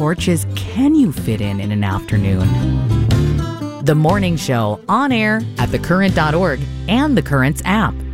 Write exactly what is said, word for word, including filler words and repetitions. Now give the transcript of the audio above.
porches can you fit in in an afternoon? The Morning Show, on air at the current dot org and the Currents app.